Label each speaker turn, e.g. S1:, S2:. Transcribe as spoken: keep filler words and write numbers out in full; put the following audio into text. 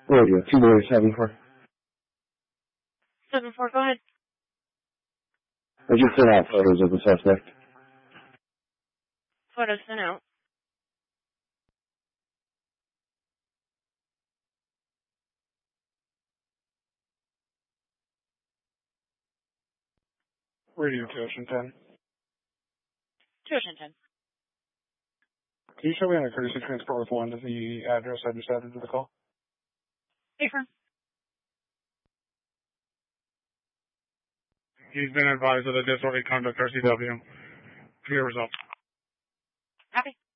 S1: Radio, two boys, seven four.
S2: Seven four, go ahead.
S1: I just sent out photos of the suspect.
S2: Photos sent out.
S3: Radio two Ocean ten.
S2: two Ocean ten.
S3: Can you show me on a courtesy transport with one to the address I just added to the call?
S2: Hey, firm.
S3: He's been advised of the disorderly conduct R C W. Clear results.
S2: Copy.